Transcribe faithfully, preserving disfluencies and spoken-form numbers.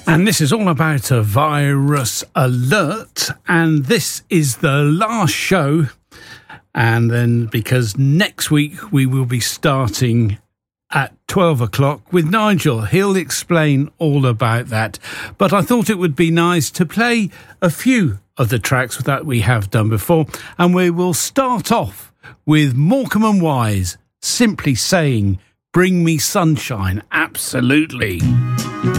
And this is all about a virus alert. And this is the last show. And then because next week we will be starting at twelve o'clock with Nigel. He'll explain all about that. But I thought it would be nice to play a few of the tracks that we have done before. And we will start off with Morecambe and Wise, Simply Saying, Bring Me Sunshine. Absolutely.